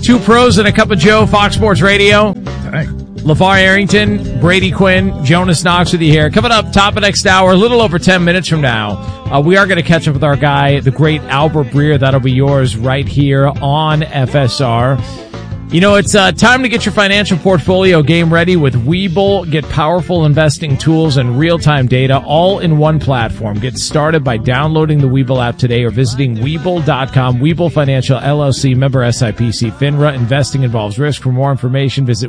Two pros and a cup of Joe, Fox Sports Radio. Hey. LeVar Arrington, Brady Quinn, Jonas Knox with you here. Coming up, top of next hour, a little over 10 minutes from now, we are going to catch up with our guy, the great Albert Breer. That'll be yours right here on FSR. You know, it's time to get your financial portfolio game ready with Webull. Get powerful investing tools and real-time data all in one platform. Get started by downloading the Webull app today or visiting Webull.com. Webull Financial LLC, member SIPC, FINRA. Investing involves risk. For more information, visit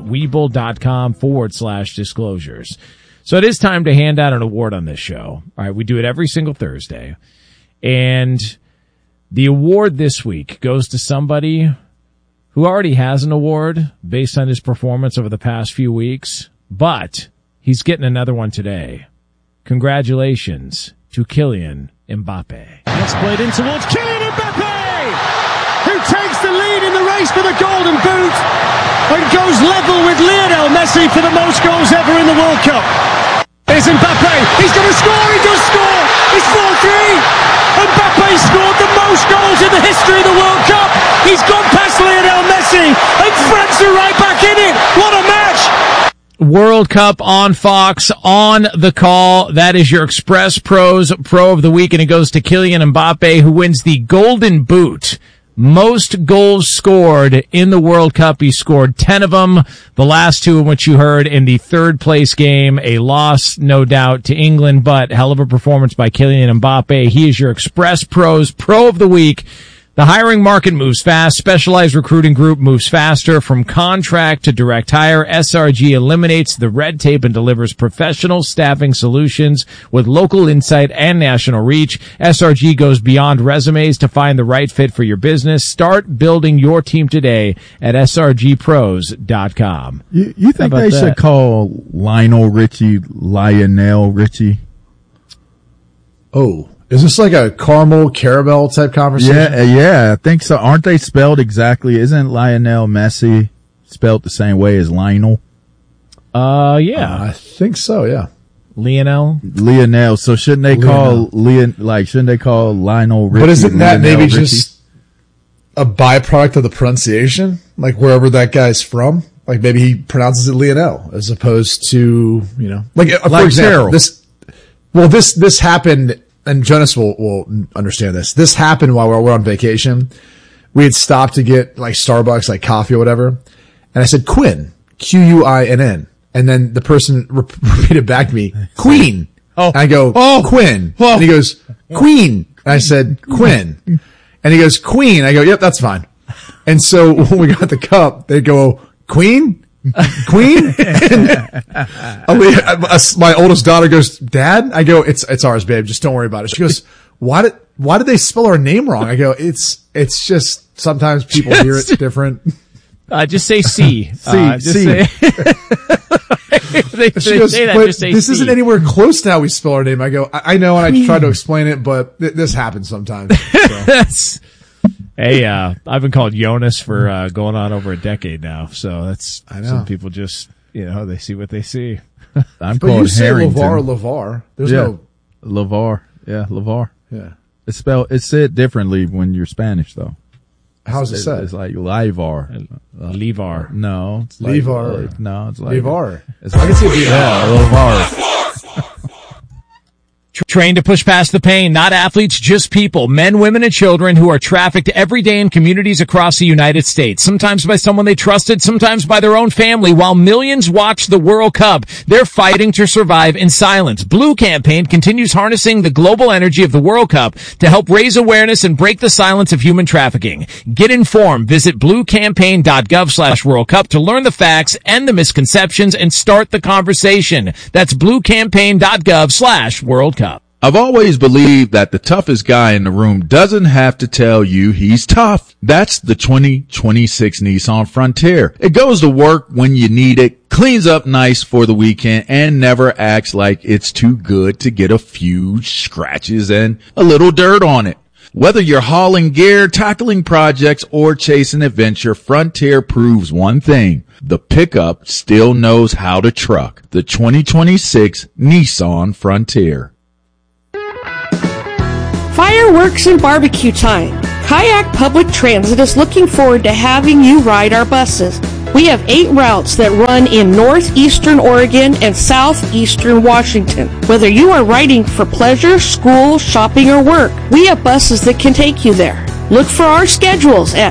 Webull.com/disclosures. So it is time to hand out an award on this show. All right, we do it every single Thursday. And the award this week goes to somebody who already has an award based on his performance over the past few weeks, but he's getting another one today. Congratulations to Kylian Mbappe. It's played in towards Kylian Mbappe, who takes the lead in the race for the Golden Boot and goes level with Lionel Messi for the most goals ever in the World Cup. Here's Mbappe. He's going to score. He does score. It's 4-3. Mbappe scored the most goals in the history of the World Cup. He's gone past Lionel Messi, and France are right back in it. What a match! World Cup on Fox, on the call. That is your Express Pros Pro of the Week, and it goes to Kylian Mbappe, who wins the Golden Boot. Most goals scored in the World Cup. He scored 10 of them, the last two in which you heard in the third place game. A loss, no doubt, to England, but hell of a performance by Kylian Mbappe. He is your Express Pros Pro of the Week. The hiring market moves fast. Specialized recruiting group moves faster. From contract to direct hire, SRG eliminates the red tape and delivers professional staffing solutions with local insight and national reach. SRG goes beyond resumes to find the right fit for your business. Start building your team today at srgpros.com. You think they should call Lionel Richie Lionel Richie? Oh. Is this like a caramel type conversation? Yeah, I think so. Aren't they spelled exactly? Isn't Lionel Messi spelled the same way as Lionel? Yeah. I think so, yeah. Lionel. So shouldn't they call shouldn't they call Lionel Richie? But isn't that Lionel maybe Richie? just a byproduct of the pronunciation? Like wherever that guy's from? Like maybe he pronounces it Lionel as opposed to, for example, this happened. And Jonas will understand this. This happened while we're on vacation. We had stopped to get like Starbucks, like coffee or whatever. And I said, Quinn, Quinn. And then the person repeated back to me, Queen. Oh. And I go, Quinn. Oh. And he goes, Queen. And I said, Quinn. And he goes, Queen. I go, yep, that's fine. And so when we got the cup, they go, Queen? Queen? My oldest daughter goes, Dad? I go, it's ours, babe. Just don't worry about it. She goes, why did they spell our name wrong? I go, it's just sometimes people hear it different. Just say C. C. Say This isn't anywhere close to how we spell our name. I go, I know, and I try to explain it, but this happens sometimes. So. Hey, I've been called Jonas for going on over a decade now, so some people just, they see what they see. I'm but called you say Harrington. LeVar. There's no LeVar. Yeah, LeVar. Yeah. It's said differently when you're Spanish though. How's it said? It's like Livar. Levar. No, it's Levar. No, it's like Levar. I can see it. LeVar. Trained to push past the pain, not athletes, just people, men, women, and children who are trafficked every day in communities across the United States, sometimes by someone they trusted, sometimes by their own family. While millions watch the World Cup, they're fighting to survive in silence. Blue Campaign continues harnessing the global energy of the World Cup to help raise awareness and break the silence of human trafficking. Get informed. Visit bluecampaign.gov/World Cup to learn the facts and the misconceptions and start the conversation. That's bluecampaign.gov/World Cup. I've always believed that the toughest guy in the room doesn't have to tell you he's tough. That's the 2026 Nissan Frontier. It goes to work when you need it, cleans up nice for the weekend, and never acts like it's too good to get a few scratches and a little dirt on it. Whether you're hauling gear, tackling projects, or chasing adventure, Frontier proves one thing. The pickup still knows how to truck. The 2026 Nissan Frontier. Fireworks and barbecue time. Kayak Public Transit is looking forward to having you ride our buses. We have 8 routes that run in northeastern Oregon and southeastern Washington. Whether you are riding for pleasure, school, shopping, or work, we have buses that can take you there. Look for our schedules at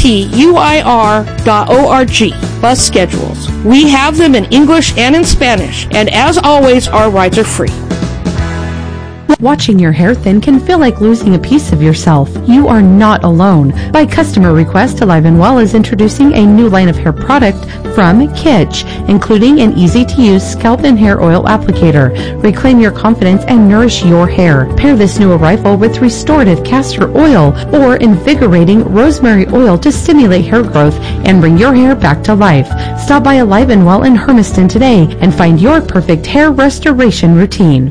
ctuir.org. Bus schedules. We have them in English and in Spanish, and as always, our rides are free. Watching your hair thin can feel like losing a piece of yourself. You are not alone. By customer request, Alive & Well is introducing a new line of hair product from Kitsch, including an easy-to-use scalp and hair oil applicator. Reclaim your confidence and nourish your hair. Pair this new arrival with restorative castor oil or invigorating rosemary oil to stimulate hair growth and bring your hair back to life. Stop by Alive & Well in Hermiston today and find your perfect hair restoration routine.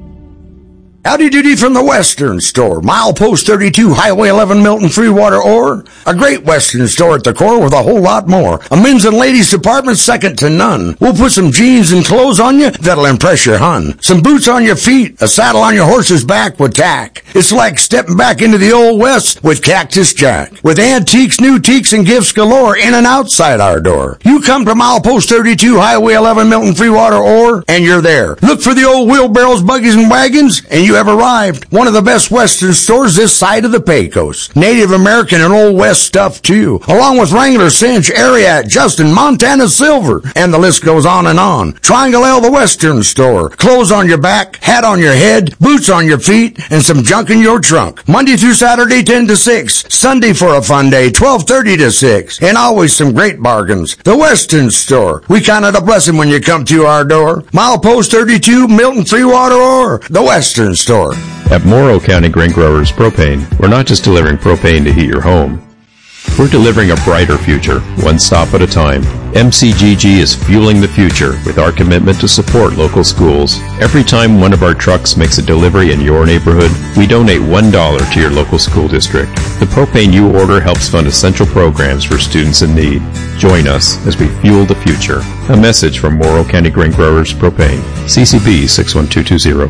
Howdy doody from the Western Store. Milepost 32, Highway 11, Milton, Freewater, Ore. A great Western store at the core with a whole lot more. A men's and ladies department second to none. We'll put some jeans and clothes on you that'll impress your hun. Some boots on your feet, a saddle on your horse's back with tack. It's like stepping back into the Old West with Cactus Jack. With antiques, new teaks, and gifts galore in and outside our door. You come to Milepost 32, Highway 11, Milton, Freewater, Ore, and you're there. Look for the old wheelbarrows, buggies, and wagons, and you have arrived. One of the best Western stores this side of the Pecos. Native American and Old West stuff too, along with Wrangler, Cinch, Ariat, Justin, Montana Silver, and the list goes on and on. Triangle L, the Western Store. Clothes on your back, hat on your head, boots on your feet, and some junk in your trunk. Monday through Saturday, 10 to 6. Sunday for a fun day, 12:30 to 6. And always some great bargains. The Western Store. We count it a blessing when you come to our door. Milepost 32, Milton, Freewater, or the Western Store. At Morrow County Grain Growers Propane, we're not just delivering propane to heat your home. We're delivering a brighter future, one stop at a time. MCGG is fueling the future with our commitment to support local schools. Every time one of our trucks makes a delivery in your neighborhood, we donate $1 to your local school district. The propane you order helps fund essential programs for students in need. Join us as we fuel the future. A message from Morrow County Grain Growers Propane. CCB 61220.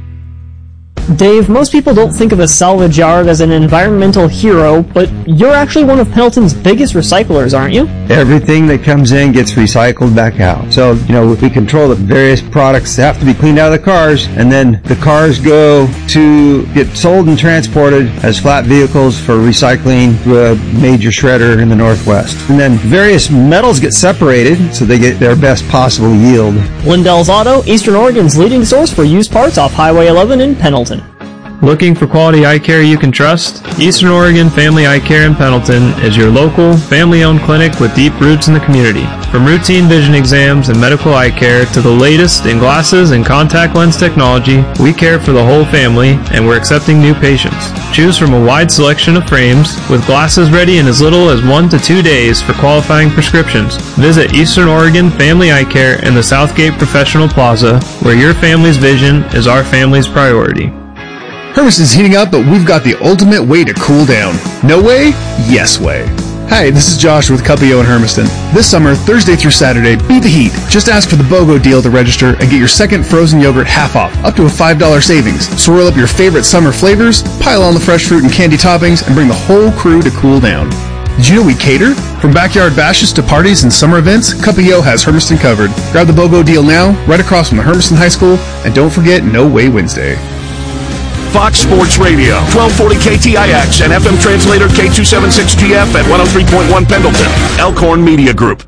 Dave, most people don't think of a salvage yard as an environmental hero, but you're actually one of Pendleton's biggest recyclers, aren't you? Everything that comes in gets recycled back out. So, we control the various products that have to be cleaned out of the cars, and then the cars go to get sold and transported as flat vehicles for recycling to a major shredder in the Northwest. And then various metals get separated so they get their best possible yield. Lindell's Auto, Eastern Oregon's leading source for used parts off Highway 11 in Pendleton. Looking for quality eye care you can trust? Eastern Oregon Family Eye Care in Pendleton is your local, family-owned clinic with deep roots in the community. From routine vision exams and medical eye care to the latest in glasses and contact lens technology, we care for the whole family, and we're accepting new patients. Choose from a wide selection of frames, with glasses ready in as little as 1 to 2 days for qualifying prescriptions. Visit Eastern Oregon Family Eye Care in the Southgate Professional Plaza, where your family's vision is our family's priority. Hermiston's heating up, but we've got the ultimate way to cool down. No way? Yes way. Hi, this is Josh with Cuppio in Hermiston. This summer, Thursday through Saturday, beat the heat. Just ask for the BOGO deal to register and get your second frozen yogurt half off, up to a $5 savings. Swirl up your favorite summer flavors, pile on the fresh fruit and candy toppings, and bring the whole crew to cool down. Did you know we cater? From backyard bashes to parties and summer events, Cuppio has Hermiston covered. Grab the BOGO deal now, right across from the Hermiston High School, and don't forget No Way Wednesday. Fox Sports Radio, 1240 KTIX and FM translator K276GF at 103.1 Pendleton. Elkhorn Media Group.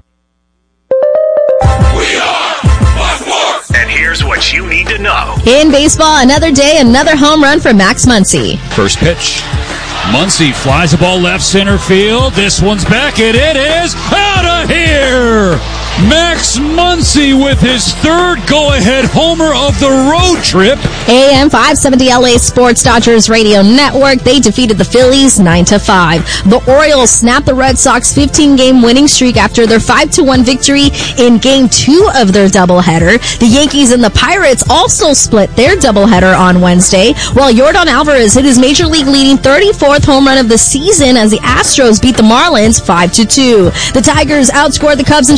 We are Fox Sports. And here's what you need to know. In baseball, another day, another home run for Max Muncy. First pitch. Muncy flies the ball left center field. This one's back, and it is out of here! Max Muncy with his third go-ahead homer of the road trip. AM 570 LA Sports Dodgers Radio Network. They defeated the Phillies 9-5. The Orioles snapped the Red Sox 15-game winning streak after their 5-1 victory in Game 2 of their doubleheader. The Yankees and the Pirates also split their doubleheader on Wednesday, while Yordan Alvarez hit his Major League leading 34th home run of the season as the Astros beat the Marlins 5-2. The Tigers outscored the Cubs in Chicago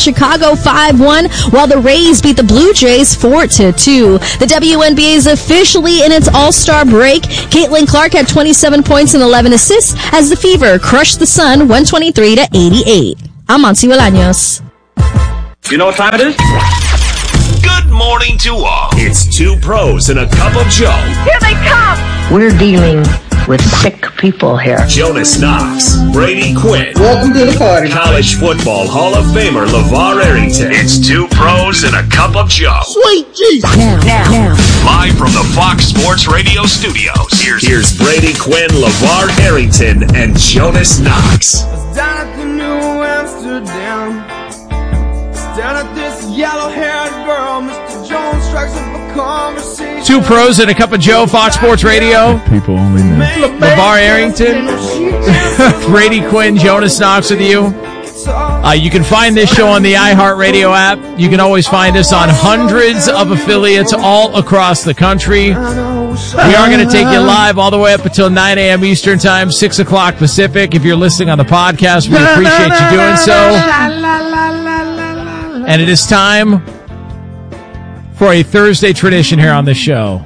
Chicago 5-1, while the Rays beat the Blue Jays 4-2. The WNBA is officially in its All-Star break. Caitlin Clark had 27 points and 11 assists as the Fever crushed the Sun 123-88. I'm Monty Bolaños. You know what time it is? Good morning to all. It's two pros and a cup of Joe. Here they come! We're dealing with sick people here. Jonas Knox, Brady Quinn. Welcome to the party. College Football Hall of Famer LeVar Arrington. It's two pros and a cup of Joe. Sweet Jesus. Now. Live from the Fox Sports Radio studios. Here's Brady Quinn, LeVar Arrington, and Jonas Knox. Down at the New Amsterdam. Down at this yellow-haired girl, Mr. Jones strikes up a conversation. Two pros and a cup of Joe, Fox Sports Radio. People only know. LeVar Arrington, Brady Quinn, Jonas Knox with you. You can find this show on the iHeartRadio app. You can always find us on hundreds of affiliates all across the country. We are going to take you live all the way up until 9 a.m. Eastern Time, 6 o'clock Pacific. If you're listening on the podcast, we appreciate you doing so. And it is time for a Thursday tradition here on the show.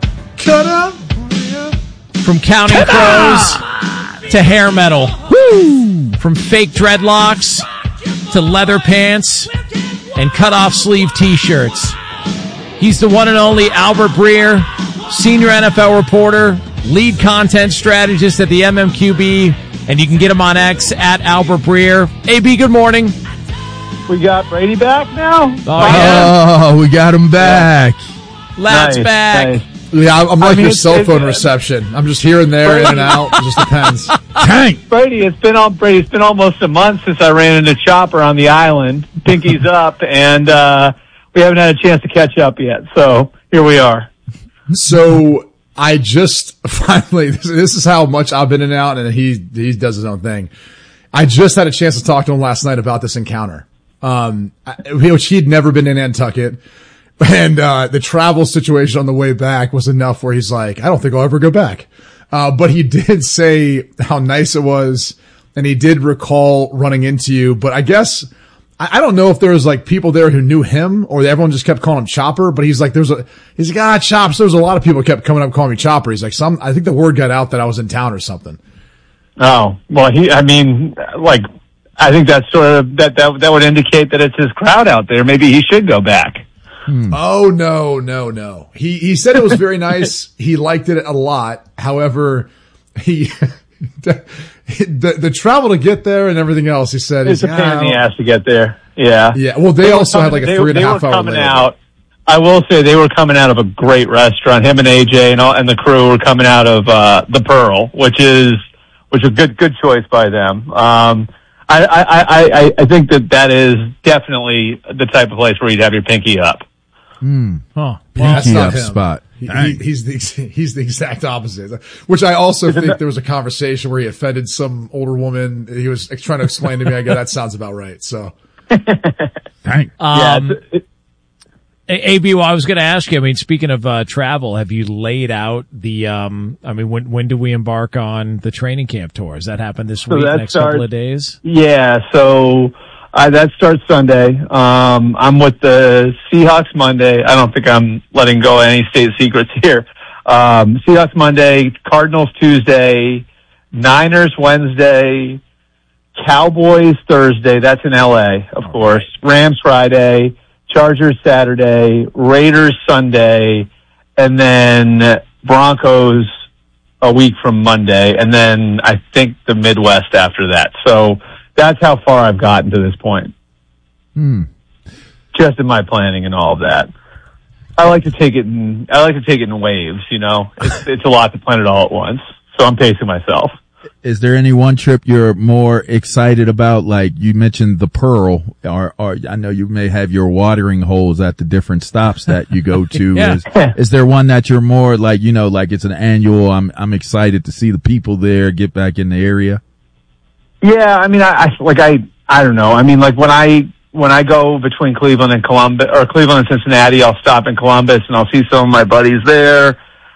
From counting crows to hair metal. Woo! From fake dreadlocks to leather pants and cut-off sleeve T-shirts. He's the one and only Albert Breer, senior NFL reporter, lead content strategist at the MMQB, and you can get him on X at Albert Breer. AB, good morning. We got Brady back now? Oh, we got him back. Lads back. Nice. Yeah, I'm like your cell phone reception. I'm just here and there, in and out. It just depends. Dang. Brady, it's been almost a month since I ran into Chopper on the island. Pinky's up, and we haven't had a chance to catch up yet. So here we are. So I just finally, this is how much I've been in and out, and he does his own thing. I just had a chance to talk to him last night about this encounter, which he'd never been in Nantucket. And the travel situation on the way back was enough where he's like, I don't think I'll ever go back. But he did say how nice it was, and he did recall running into you. But I guess, I don't know if there was like people there who knew him or everyone just kept calling him Chopper, but he's like, Chops. There's a lot of people kept coming up calling me Chopper. He's like, I think the word got out that I was in town or something. Oh, well, I think that's sort of, that would indicate that it's his crowd out there. Maybe he should go back. Oh, no. He said it was very nice. He liked it a lot. However, the travel to get there and everything else, he said, it's a pain in the ass to get there. Yeah. Yeah. Well, they also had like a 3.5 hour coming out. I will say they were coming out of a great restaurant. Him and AJ and the crew were coming out of, the Pearl, which is a good choice by them. I think that is definitely the type of place where you'd have your pinky up. Well, that's not him. Spot. He's the exact opposite. Which I also think there was a conversation where he offended some older woman. He was trying to explain to me. I go, that sounds about right. So, dang. AB, well, I was going to ask you. I mean, speaking of travel, have you laid out the? When do we embark on the training camp tour? Does that happen this week? Next couple of days? Yeah. So. That starts Sunday. I'm with the Seahawks Monday. I don't think I'm letting go any state secrets here. Seahawks Monday, Cardinals Tuesday, Niners Wednesday, Cowboys Thursday. That's in LA, of course. Rams Friday, Chargers Saturday, Raiders Sunday, and then Broncos a week from Monday, and then I think the Midwest after that. So, that's how far I've gotten to this point. Just in my planning and all of that. I like to take it in waves, you know. It's a lot to plan it all at once. So I'm pacing myself. Is there any one trip you're more excited about? Like you mentioned the Pearl, or I know you may have your watering holes at the different stops that you go to. Yeah. Is there one that you're more like, you know, like it's an annual, I'm excited to see the people there, get back in the area? Yeah, I mean, I don't know. I mean, like when I go between Cleveland and Columbus, or Cleveland and Cincinnati, I'll stop in Columbus and I'll see some of my buddies there.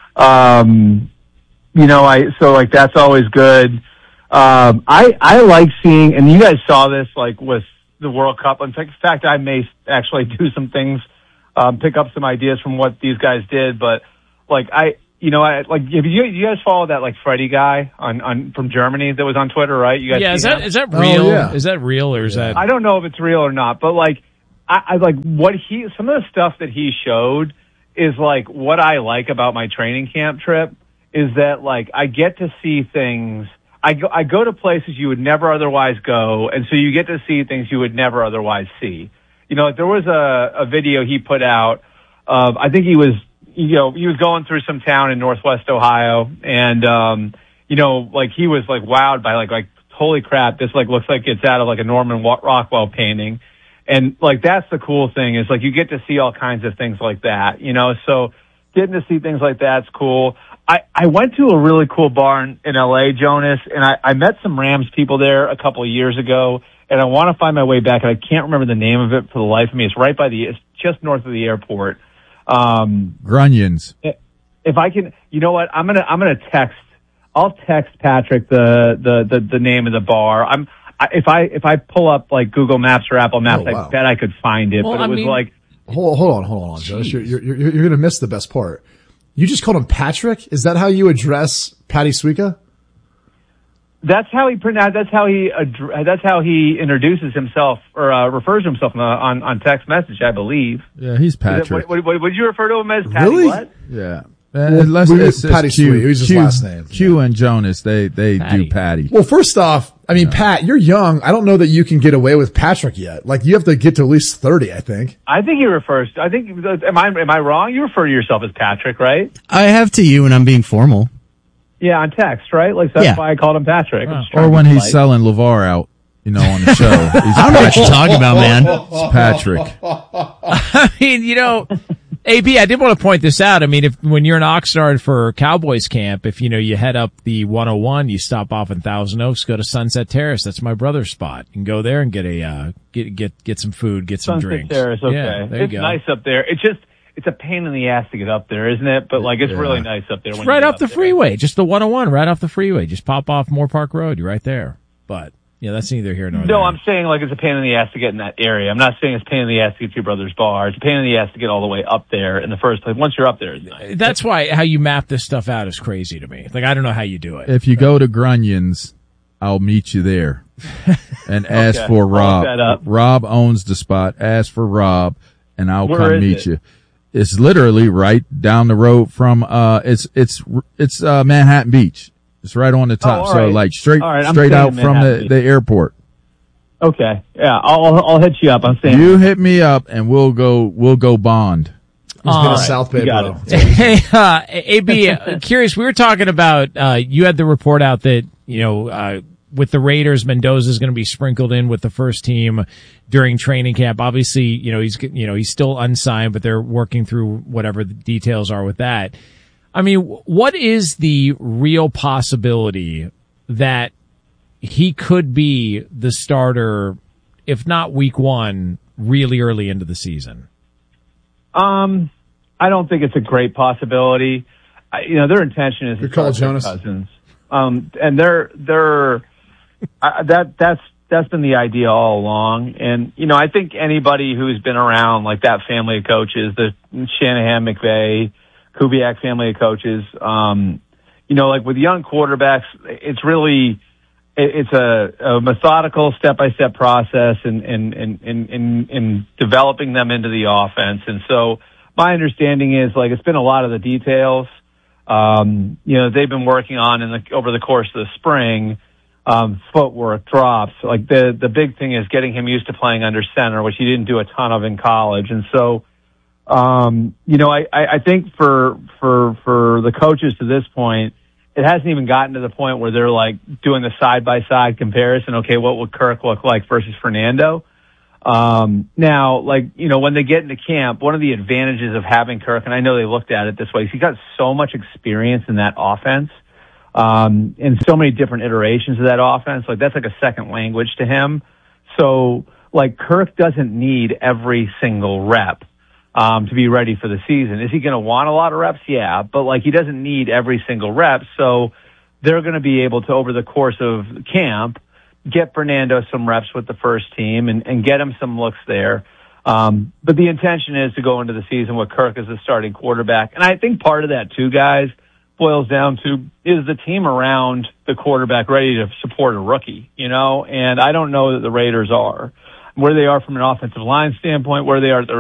You know, so that's always good. I like seeing, and you guys saw this like with the World Cup. In fact, I may actually do some things, pick up some ideas from what these guys did. But like if you guys follow that like Freddie guy from Germany that was on Twitter, right? You guys is that real? Oh, yeah. Is that real or is that? I don't know if it's real or not, but like I like some of the stuff that he showed is like what I like about my training camp trip is that like I get to see things. I go to places you would never otherwise go, and so you get to see things you would never otherwise see. You know, there was a video he put out of, I think he was going through some town in Northwest Ohio, and like he was like wowed by like holy crap, this like looks like it's out of like a Norman Rockwell painting. And like that's the cool thing is like you get to see all kinds of things like that, you know. So getting to see things like that's cool. I went to a really cool bar in LA, Jonas, and I met some Rams people there a couple of years ago, and I want to find my way back, and I can't remember the name of it for the life of me. It's it's just north of the airport. Grunions. If I can, you know what? I'll text Patrick the name of the bar. If I pull up like Google Maps or Apple Maps, I bet I could find it. Well, but it was like, hold on, Jonas. You're gonna miss the best part. You just called him Patrick? Is that how you address Patty Suika? That's how he introduces himself or refers to himself on text message, I believe. Yeah, he's Patrick. Would you refer to him as Patty? Really? What? Yeah. It's Patty Suika. He's his last name. Q and Jonas, they do Patty. Well, first off, I mean, Pat, you're young. I don't know that you can get away with Patrick yet. Like, you have to get to at least 30, I think. Am I wrong? You refer to yourself as Patrick, right? I have to you when I'm being formal. Yeah, on text, right? Like, that's why I called him Patrick. Or when he's selling LeVar out, you know, on the show. I don't know what you're talking about, man. It's Patrick. I mean, you know, AB, I did want to point this out. I mean, when you're in Oxnard for Cowboys camp, if you head up the 101, you stop off in Thousand Oaks, go to Sunset Terrace. That's my brother's spot. You can go there and get some food, get some drinks. Sunset Terrace, okay. Yeah, there you go. Nice up there. It's a pain in the ass to get up there, isn't it? But like, it's really nice up there. It's right off the freeway, just the 101, right off the freeway. Just pop off Moore Park Road. You're right there. But yeah, that's neither here nor there. No, I'm saying like it's a pain in the ass to get in that area. I'm not saying it's a pain in the ass to get to your brother's bar. It's a pain in the ass to get all the way up there in the first place. Once you're up there, it's nice. That's why how you map this stuff out is crazy to me. Like, I don't know how you do it. If you go to Grunions, I'll meet you there and ask for Rob. Rob owns the spot. Ask for Rob and I'll come meet you. It's literally right down the road from, it's Manhattan Beach. It's right on the top. So like straight out from the airport. Okay. Yeah. I'll hit you up. I'm saying you hit me up and we'll go bond. He's been a South Bay bro. Hey, AB, curious. We were talking about, you had the report out that, with the Raiders, Mendoza is going to be sprinkled in with the first team during training camp. Obviously, he's still unsigned, but they're working through whatever the details are with that. I mean, what is the real possibility that he could be the starter, if not week one, really early into the season? I don't think it's a great possibility. Their intention is to call Jonas Cousins. And that's been the idea all along. And, I think anybody who's been around like that family of coaches, the Shanahan, McVay, Kubiak family of coaches, like with young quarterbacks, it's a methodical step-by-step process in developing them into the offense. And so my understanding is like, it's been a lot of the details, they've been working on over the course of the spring, footwork, drops. Like the big thing is getting him used to playing under center, which he didn't do a ton of in college. And so, I think for the coaches to this point, it hasn't even gotten to the point where they're like doing the side-by-side comparison. Okay, what would Kirk look like versus Fernando? Now, when they get into camp, one of the advantages of having Kirk, and I know they looked at it this way, is he's got so much experience in that offense, in so many different iterations of that offense. Like, that's like a second language to him. So, like, Kirk doesn't need every single rep to be ready for the season. Is he going to want a lot of reps? Yeah, but like he doesn't need every single rep. So they're going to be able to, over the course of camp, get Fernando some reps with the first team and get him some looks there. But the intention is to go into the season with Kirk as the starting quarterback. And I think part of that too, guys, boils down to is the team around the quarterback ready to support a rookie, and I don't know that the Raiders are. Where they are from an offensive line standpoint, where they are at the